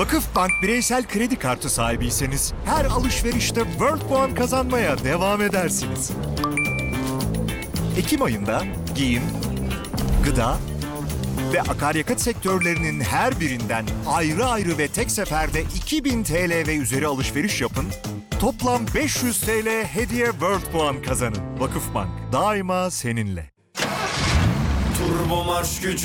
Vakıfbank bireysel kredi kartı sahibiyseniz her alışverişte World Puan kazanmaya devam edersiniz. Ekim ayında giyim, gıda ve akaryakıt sektörlerinin her birinden ayrı ayrı ve tek seferde 2000 TL ve üzeri alışveriş yapın. Toplam 500 TL hediye World Puan kazanın. Vakıfbank daima seninle. Turbo marş gücü